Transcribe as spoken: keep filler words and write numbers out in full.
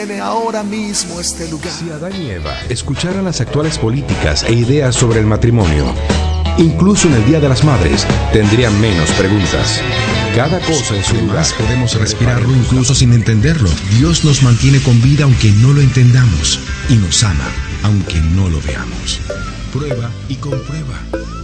llene ahora mismo este lugar. Si Adán y Eva escucharan las actuales políticas e ideas sobre el matrimonio, incluso en el Día de las Madres, tendrían menos preguntas. Cada cosa en su lugar. Podemos respirarlo incluso sin entenderlo. Dios nos mantiene con vida aunque no lo entendamos y nos ama aunque no lo veamos. Prueba y comprueba.